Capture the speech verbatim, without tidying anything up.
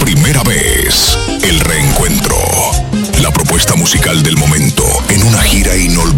primera vez. El reencuentro. La propuesta musical del momento en una gira inolvidable.